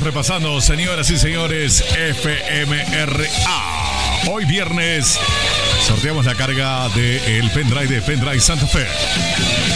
repasando, señoras y señores, FMRA. Hoy viernes sorteamos la carga del pendrive de Pendrive Santa Fe.